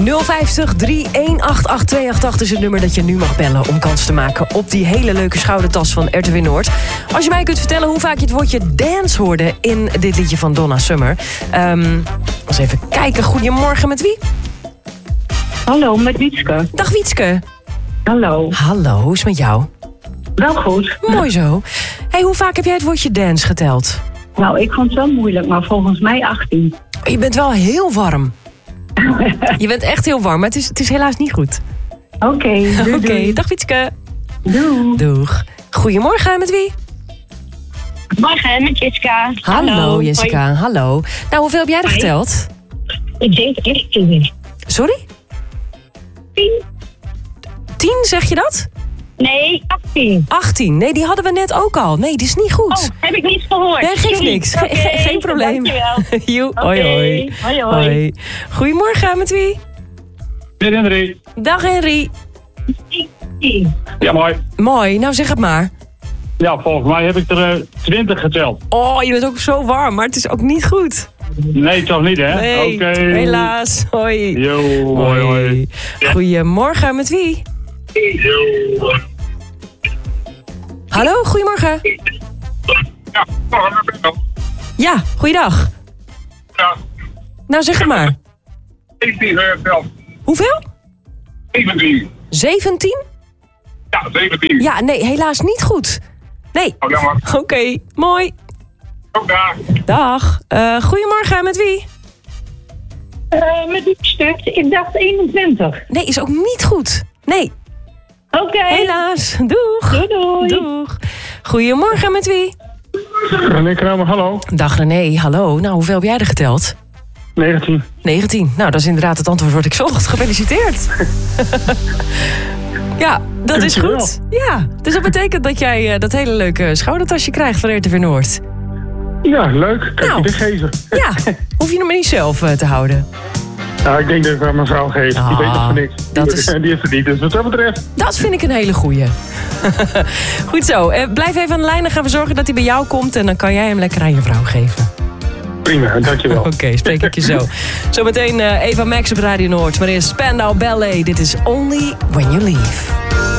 050 318 288 is het nummer dat je nu mag bellen om kans te maken op die hele leuke schoudertas van RTW Noord. Als je mij kunt vertellen hoe vaak je het woordje dance hoorde in dit liedje van Donna Summer. Eens even kijken. Goedemorgen, met wie? Hallo, met Wietske. Dag Wietske. Hallo. Hallo, hoe is het met jou? Wel goed. Mooi zo. Hey, hoe vaak heb jij het woordje dance geteld? Nou, ik vond het wel moeilijk, maar volgens mij 18. Je bent wel heel warm. Je bent echt heel warm, maar het is helaas niet goed. Oké, doei. Dag Wietske. Doei. Doeg. Goedemorgen, met wie? Morgen, met Jessica. Hallo Jessica, Hoi. hallo. Nou, hoeveel heb jij er Hoi. geteld? Ik denk echt 10. Sorry? 10? 10, zeg je dat? Nee, 18. 18. Nee, die hadden we net ook al. Nee, die is niet goed. Oh, heb ik niet gehoord. Nee, geeft Sorry. niks. Oké, Geen probleem. Dankjewel. Joe, Oké, hoi hoi. hoi, hoi. Goedemorgen, met wie? Met Henry. Dag Henry. 10. Ja, mooi. Mooi, nou zeg het maar. Ja, volgens mij heb ik er 20 geteld. Oh, je bent ook zo warm, maar het is ook niet goed. Nee, toch niet, hè? Nee, Oké. helaas. Hoi. Yo, hoi, hoi. Goedemorgen, met wie? Hallo, goedemorgen. Ja, goeiedag. Ja, Nou, zeg het maar. 17 geteld. Hoeveel? 17. 17? Ja, 17. Ja, nee, helaas niet goed. Nee. Oh, jammer. Oké, mooi. Ook daar. Dag. Goedemorgen, met wie? Met Wietske, ik dacht 21. Nee, is ook niet goed. Nee, Oké. helaas. Doeg. Doei, doei. Doeg. Goedemorgen, met wie? René Kramer, hallo. Dag René, hallo. Nou, hoeveel heb jij er geteld? 19. 19. Nou, dat is inderdaad het antwoord wat ik zocht. Gefeliciteerd. Ja, dat is Dankjewel. goed. Ja, dus dat betekent dat jij dat hele leuke schoudertasje krijgt van RTV Noord. Ja, leuk. Kan Nou. je dit geven? Ja, hoef je hem maar niet zelf te houden. Nou, ik denk dat ik aan mijn vrouw geef. Die weet nog van niks. dat is- Die heeft het niet. Dus wat dat betreft. Dat vind ik een hele goeie. Goed zo. Blijf even aan de lijn en gaan we zorgen dat hij bij jou komt. En dan kan jij hem lekker aan je vrouw geven. Prima, dankjewel. Oké, spreek ik je zo. Zometeen Eva Max op Radio Noord. Maar eerst Spandau Ballet. Dit is Only When You Leave.